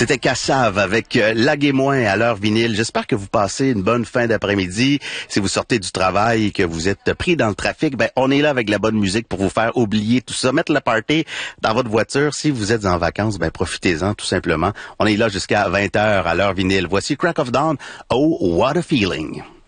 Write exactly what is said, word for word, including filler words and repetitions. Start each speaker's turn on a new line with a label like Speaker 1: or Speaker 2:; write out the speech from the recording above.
Speaker 1: C'était Cassave avec euh, Laguez-moi à l'heure vinyle. J'espère que vous passez une bonne fin d'après-midi. Si vous sortez du travail et que vous êtes pris dans le trafic, ben on est là avec la bonne musique pour vous faire oublier tout ça, mettre la party dans votre voiture. Si vous êtes en vacances, ben profitez-en tout simplement. On est là jusqu'à vingt heures à l'heure vinyle. Voici Crack of Dawn. Oh, what a feeling.